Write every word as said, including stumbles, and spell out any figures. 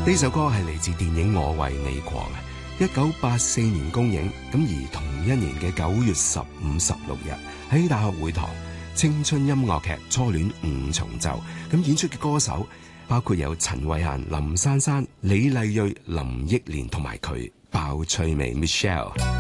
呢首歌係嚟自電影《我為你狂》嘅，一九八四年公映。咁而同一年嘅九月十五、十六日喺大學會堂青春音樂劇《初戀五重奏》，咁演出嘅歌手包括有陳慧嫻、林珊珊、李麗蕊、林憶蓮同埋佢鮑翠薇 Michelle。